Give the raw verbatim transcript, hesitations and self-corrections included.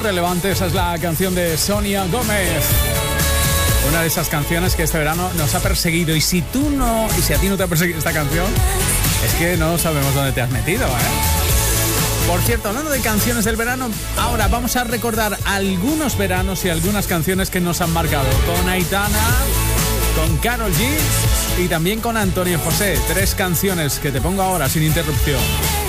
Irrelevante, esa es la canción de Sonia Gómez. Una de esas canciones que este verano nos ha perseguido. Y si tú no, y si a ti no te ha perseguido esta canción, es que no sabemos dónde te has metido, ¿eh? Por cierto, hablando de canciones del verano, ahora vamos a recordar algunos veranos y algunas canciones que nos han marcado. Con Aitana, con Karol G y también con Antonio José. Tres canciones que te pongo ahora sin interrupción.